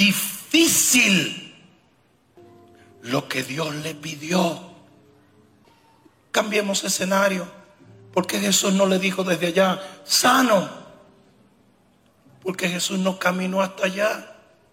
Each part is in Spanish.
difícil lo que Dios le pidió. Cambiemos escenario. Porque Jesús no le dijo desde allá, sano. Porque Jesús no caminó hasta allá.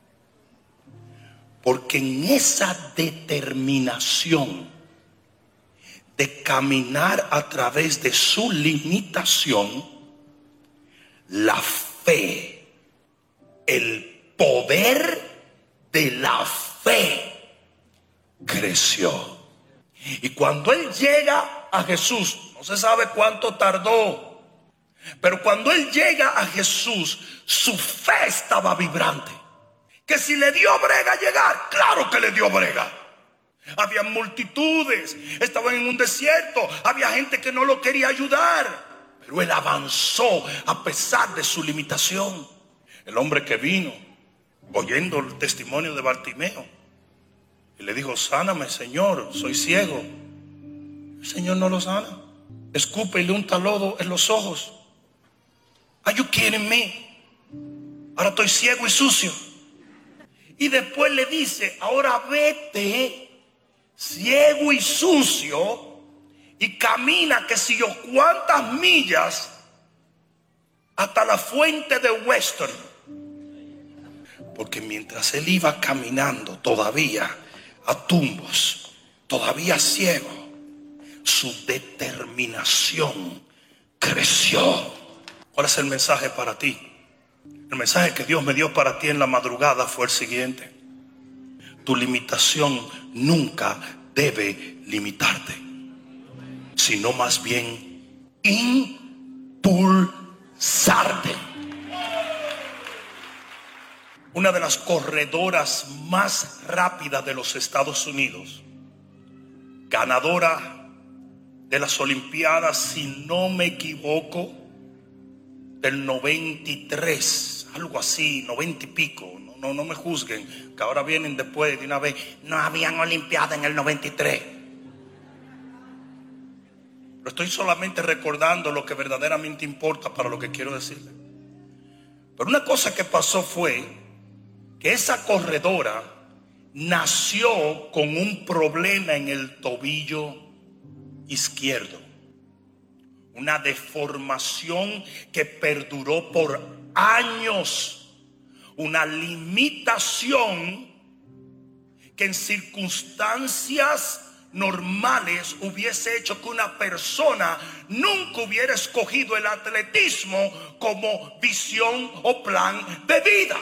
Porque en esa determinación de caminar a través de su limitación, la fe, el poder de la fe creció. Y cuando él llega a Jesús, no se sabe cuánto tardó, pero cuando él llega a Jesús, su fe estaba vibrante. Que si le dio brega llegar, claro que le dio brega. Había multitudes, estaban en un desierto, había gente que no lo quería ayudar, pero él avanzó a pesar de su limitación. El hombre que vino oyendo el testimonio de Bartimeo y le dijo, sáname, Señor, soy ciego. El Señor no lo sana. Escupe y le unta lodo en los ojos. Are you kidding me? Ahora estoy ciego y sucio. Y después le dice, ahora vete ciego y sucio y camina que si yo cuántas millas hasta la fuente de Western. Porque mientras él iba caminando todavía a tumbos, todavía ciego, su determinación creció. ¿Cuál es el mensaje para ti? El mensaje que Dios me dio para ti en la madrugada fue el siguiente: tu limitación nunca debe limitarte, sino más bien impulsarte. Una de las corredoras más rápidas de los Estados Unidos, ganadora de las Olimpiadas, si no me equivoco, del 93, algo así, 90 y pico. No me juzguen, que ahora vienen después de una vez. No habían Olimpiadas en el 93. Pero estoy solamente recordando lo que verdaderamente importa para lo que quiero decirle. Pero una cosa que pasó fue que esa corredora nació con un problema en el tobillo izquierdo. Una deformación que perduró por años. Una limitación que en circunstancias normales hubiese hecho que una persona nunca hubiera escogido el atletismo como visión o plan de vida.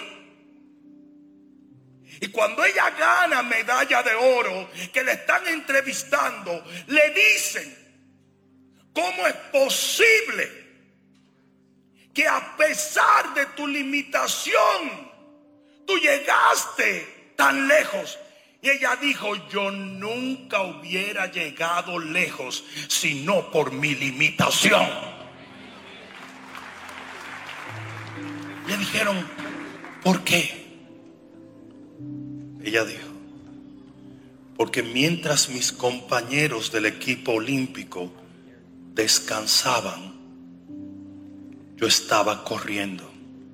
Y cuando ella gana medalla de oro, que le están entrevistando, le dicen, ¿cómo es posible que a pesar de tu limitación tú llegaste tan lejos? Y ella dijo, yo nunca hubiera llegado lejos sino por mi limitación. Le dijeron, ¿por qué? Ella dijo, porque mientras mis compañeros del equipo olímpico descansaban, yo estaba corriendo.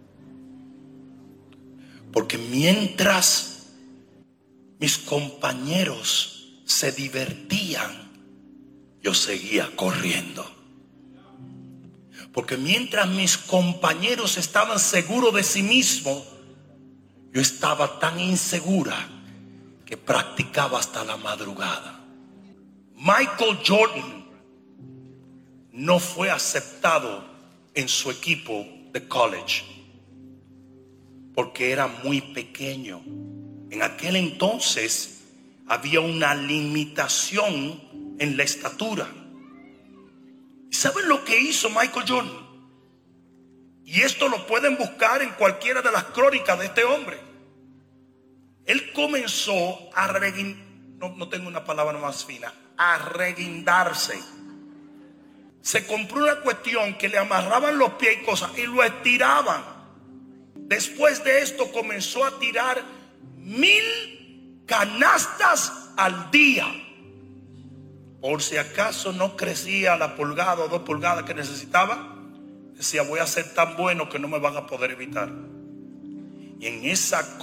Porque mientras mis compañeros se divertían, yo seguía corriendo. Porque mientras mis compañeros estaban seguros de sí mismos, yo estaba tan insegura que practicaba hasta la madrugada. Michael Jordan no fue aceptado en su equipo de college porque era muy pequeño. En aquel entonces había una limitación en la estatura. ¿Y saben lo que hizo Michael Jordan? Y esto lo pueden buscar en cualquiera de las crónicas de este hombre. Él comenzó a no tengo una palabra más fina, a reguindarse. Se compró una cuestión que le amarraban los pies y cosas y lo estiraban. Después de esto comenzó a tirar 1000 canastas al día. Por si acaso no crecía la pulgada o 2 pulgadas que necesitaba, decía, voy a ser tan bueno que no me van a poder evitar. Y en esa